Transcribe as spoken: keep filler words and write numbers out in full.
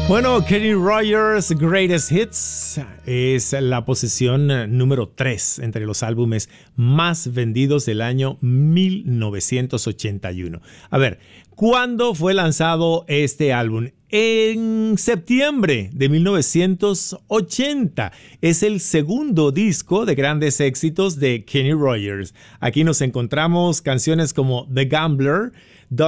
Bueno, Kenny Rogers Greatest Hits es la posición número tres entre los álbumes más vendidos del año mil novecientos ochenta y uno. A ver, ¿cuándo fue lanzado este álbum? En septiembre de mil novecientos ochenta. Es el segundo disco de grandes éxitos de Kenny Rogers. Aquí nos encontramos canciones como The Gambler,